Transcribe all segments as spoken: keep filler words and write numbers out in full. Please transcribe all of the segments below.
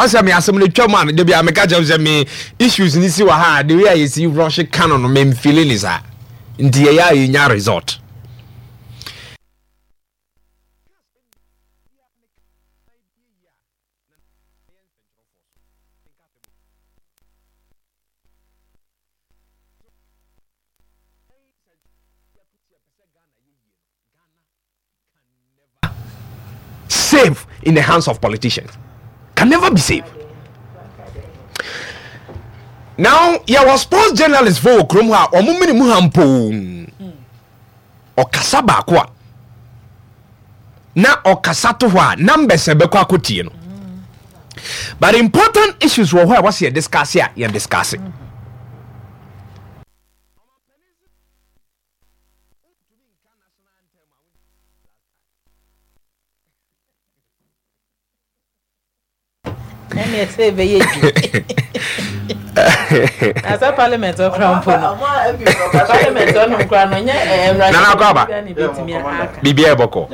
asa me asem no twam an de bia me ka je me issues ni si wa ha the way I see rush canon no me feeling is a ndi ya ya nya result safe in the hands of politicians. Can never be safe. Now, you was sports journalist for Kromha or Mumini Muhampo or Kasaba Kwa. Na or Kasatowa, number Sebekwa Kutino. But important issues were where was here discussing, you're discussing. Any say be as a parliament of crown parliament on crown on ya na kwaba bibia boko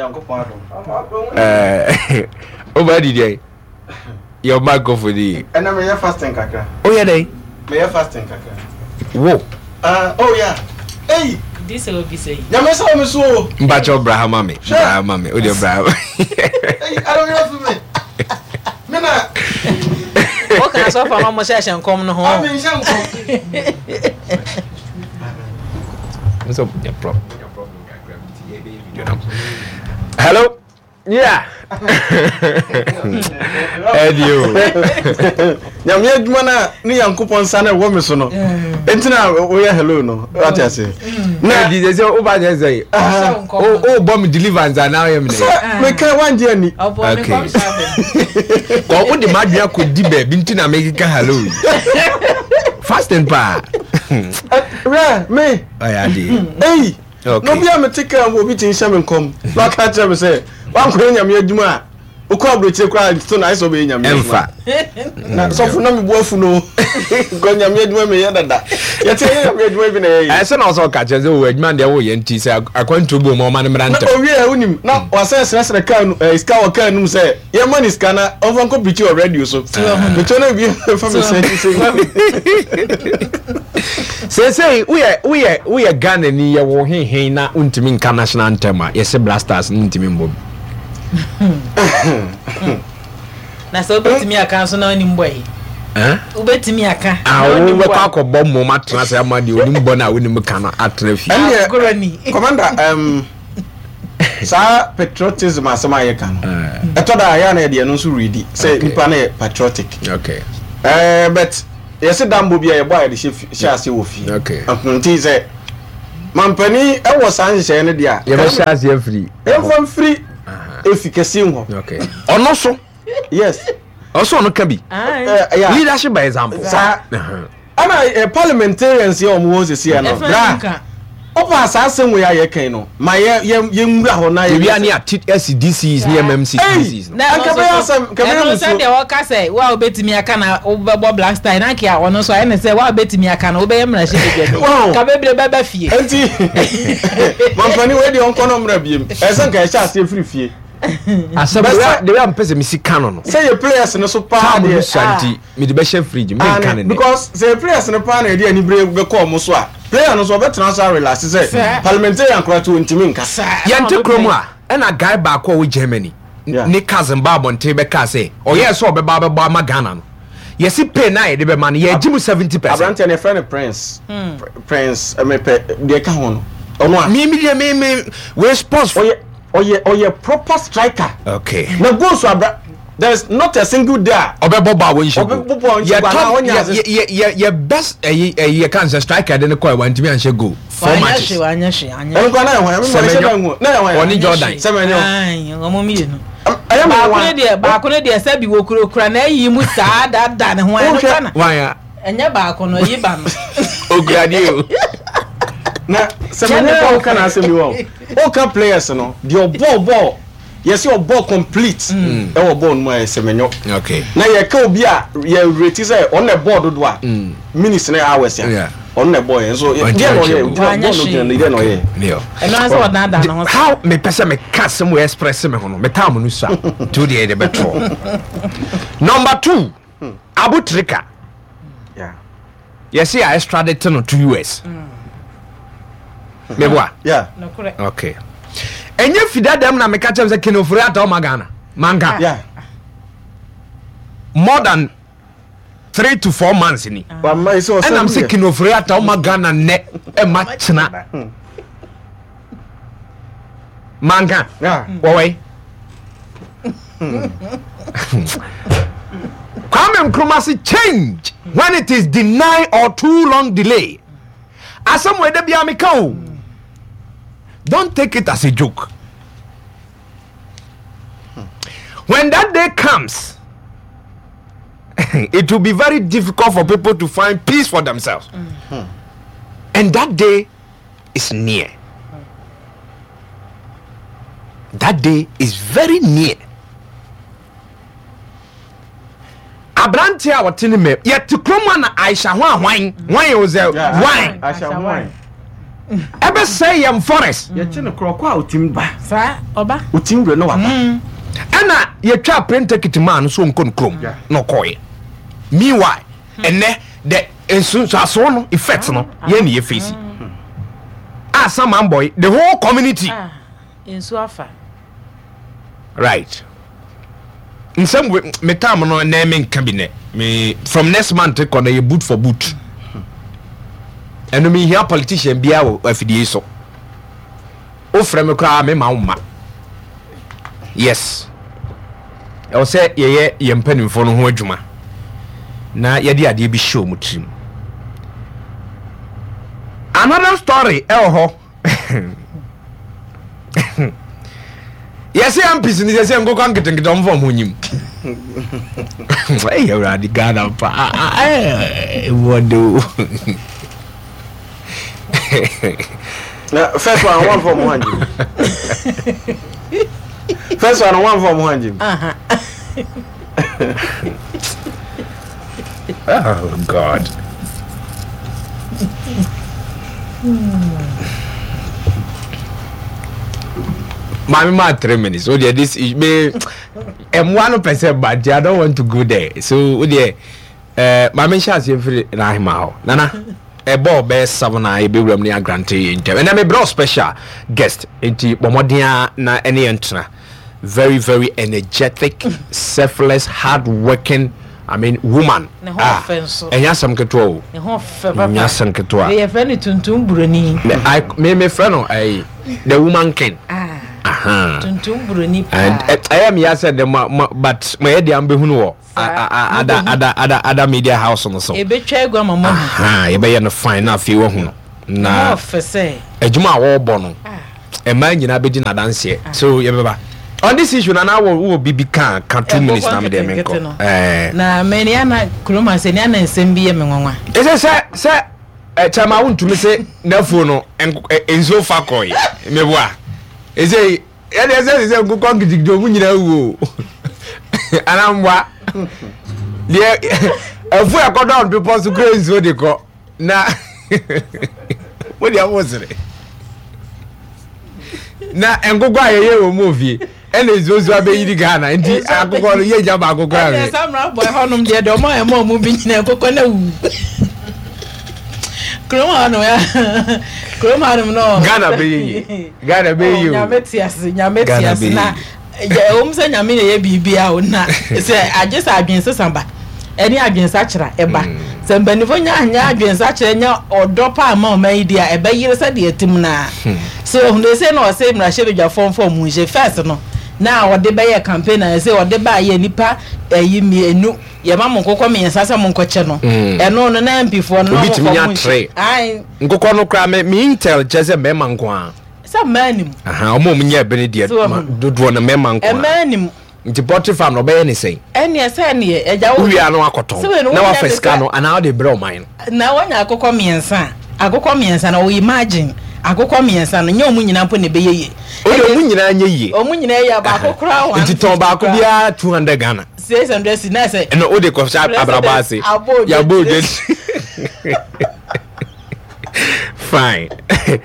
eh over the your microphone di and I'm here fasting kaka oh yeah dey me here fasting kaka wo uh oh yeah hey this will be say ya me say me so mbacho Abraham me Abraham me o dey Abraham hey I don't know for me me na okay so for mama session come no ho I mean shan come so your problem your problem gravity hello yeah Edio nyam ye duma na ni yankopon sa na wo me so no entina wo ya hello no what you say na di say o ba je say o o bomb deliverance na am na me ka wan je ni okay ko o di madua ko di ba bi ntina me ka hello fast and pa ra me aya di hey okay no bia me take am obi tin sha me kom na ka tell me say wan ko nyam ye duma a o ko abroche kwa so na iso be nyam ye emfa na so fu na me boafu no ko nyam ye duma me ye dada ye te nyam ye duma bi na ye I say na so ka che say o aduma de wo ye nti say akwantu bo mo ma ne mranta na o wie unim na wa say sra sra ka nu iska wa ka nu say ye money iska na over ko bichi already so me to na bi fa me say say say we we we Ghana ni ye wo henhen na untimi nka national anthem a ye se blasters untimi mbom na so betimi aka so na oni mboy eh ubetimi aka ah we we kwa ko bom mo matna say amadi oni mbo na oni mka na atra fi commander um sa patriotism asema ye kan eto da ya na de no so ready say nipa na patriotic okay eh but yes dambo bia ye boy de share ase wo fi okay nti say mampani e wo san hye ne dia ye be share ase free e from free efficacy ho okay ono so yes also no can be leadership by example sa ana parliamentarians ye omo se se no bra opa asase we ya kan no ma ye ye nwura ho na ye bia ni S D Cs ni M M C Cs no ka be asem ka be no say dey work say wa obetimi aka na obebo black style na kia wono so ene say wa obetimi aka na obeye mra she be ka be bre baba fie enti mampani we dey onko no mra biem esen ka e cha ase free fie asem de we am pese mi sika no no say your players no so pa de santi mi de be share fridge me kan ne because say players no pa na de ani bre be call mo so a player no so be transfer relax say parliamentarian kwatu ntimi nka yente kromo a na guy ba ko wo Germany ni cousin ba bonte be ka say o yes so be ba be ba ma Ghana no yesi pay na ye de be man ye gimu seventy percent abrante ne friend prince prince me pe de ka ho no ono a me me me me we sports or ye or ye proper striker. Okay. Now go so abra. There's not a single there. Obeboba when you yeah yeah yeah best eh eh you can say striker then call want me and she go four matches. Anya she anya. En kwa na ho, me na ho. Oni Jordan. Semenyo. Ai, omo mi no. Aya ba ko ne de ba ko ne de sabi wo kuro kura na yi mu saa da da ne ho an kana. Wan ya. Enya ba ko no yi ba no. Ogradi o. Na semenyo ko kana asemi wo. O ka players no, the ball ball. Yes, your ball complete. E wo ball no e semenyo. Okay. Na ye ka obi a ye rate say on the board do a. Minutes na hours ya. Yeah. On the boy so dey no ye. Dey no ye. Leo. And na so na da no. How me pese me cast me express me ho no. Me tam no so. To the the betrol. Number two. Abutrika. Yeah. Yes, I extradited no to U S. Mebwa. Yeah. No correct. Okay. And you feed them na make catch them say Kinofuriata Magana. Manga. Yeah. More than three to four months in it. But my so And I'm saying Kinofuriata Magana ne e machna. Manga. Yeah. Why? Kwame Nkrumah say change when it is denied or too long delay. As some way they be amicable. Don't take it as a joke. When that day comes, it will be very difficult for people to find peace for themselves. Mm. And that day is near. That day is very near. Abrantia watini me yet to kroma na Aisha wan wan wan was a wine Aisha wine ebe say yam forest ye chi no krokwa utimba Sa oba utimbre no waba ena ye twa print ticket man so nkon krom no koye meanwhile ene the ensu so no effect no ye ne ye face ah some man boy the whole community ah ensu afa right. In some way, me time no naming cabinet. Me from next month take on a boot for boot. And me hear politician be our F D A so. O frame cry me ma. Yes. I will say ye ye ye mpeni for no ho adwuma. Na ye de ade bi show mutrim. Another story eh ho. Yes, I'm pissing. Yes, I'm going to get on from him. Hey, you're already got up. What do? First one, one from one. First one, one from one. uh-huh. Oh, God. Mommy, my three minutes. Oh, yeah, this is me. I'm one percent, but I don't want to go there. So, oh, yeah, uh, Mommy, she's here for Rahima. Nana, a ball best seven. I be with me a grantee in and I'm a bro special guest. Into Momodia na any entra. Very, very energetic, selfless, hard-working. I mean, woman. Ah, and yes, I'm control. Yes, I'm control. They have any tuntum bruni. I may me friend, I the woman can. Ah. Aha. Tuntum bruni. And I am yes at the but my idea am behuno. Ada ada ada ada media house on the so. E be twa gwa mama. Aha, e be ye no fine na fi wo hu. Na ofese. Ejuma wo bo no. E man nyina be di na dance. So ye beba. On this issue na now wo bibi kan kan two minutes na me dem enko. Eh. Na me ni ana Nkrumah se ni ana nsem bi ye me nwanwa. E se se se e chama wuntumi se na fo no enzo fa koy. Me boa. E se e de se se nko kon gidigdo mu nyina wo. Anambwa. Le afu akodo on people so crazy o de ko. Na wo dia wo sere. Na engogwa yeye wo movie. Ene zozo abeyiri Ghana nti akoko no ye jaba akoko awe. Yes, I'm not boy honum de do mo e mo mu bi nyina akoko na wu. Nkrumah no ya. Nkrumah no no. Ghana beyi. Ghana beyi. Nyametias, nyametias na ya o mse nyame na ye bibia o na se agesa adwense samba. Eni adwense akira eba. Se mbanifo nya anya adwense akira nya odopa ama o mai dia eba yire se de etim na. So hunde se no se mra hye bja form form mu je first no. Na wode be ye campaign na se wode ba ye nipa eyi mienu ye ma monkokọ me nsasa monkoche no eno no na mpifo no no ai nkokọ no kra me me intel jese me manko a sa manim aha omo mu nya bene die dodo na me manko a manim nti potty farm no be ye ne sei eni ese ne eja wo wi ano akoto na wa feska no ana o de bro mine na wanya akokọ me nsa akokọ me nsa na wo imagine akokọ me nsa no nya omu nyina mpo ne be ye o de omu nyina anya ye omu nyina ya ba akokra wa nti ton ba ko bia two hundred Ghana six hundred si na say no o de ko sha abrabase ya boje fine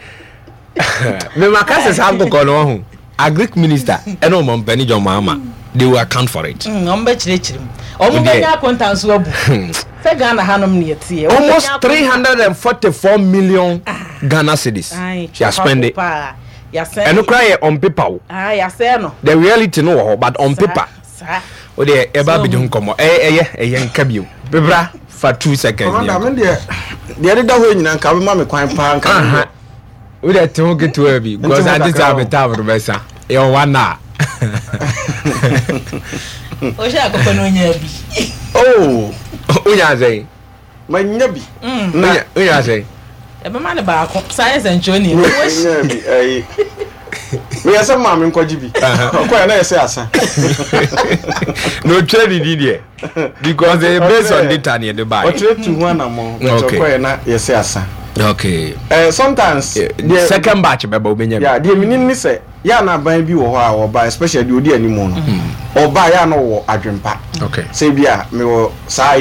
me makase sa akokọ no ho agric minister eno mo mpani jo mama they will account for it. Ombe chire chire. Omo benya accountant so abu. Say Ghana hanom ne yetie. Almost three hundred forty-four million Ghana cedis. You spend it. And no cry on paper. Ah, ya say no. The reality no, but on paper. O de e ba bi dun komo. Eh eh eh nka bio. Bebra for two seconds. I mean the the other day when nka be ma me kwan pa nka. We dey talk it to be because I just have a time to besa. E one na. O sha akoko no nya bi. Oh, unya say. Ma nya bi. Na unya say. E be ma ne ba akọ science and training. Nya bi eh. We are some mom in Kojibi. Quite nice, asa. No training did because they based on data near the buy. Or trade to one among okay, yes, asa. Okay. Uh, sometimes the second batch, yeah, the meaning is say, ya na buy be or buy, especially the anymore. Or buy ya no a dream pack. Okay. Say, yeah, me side.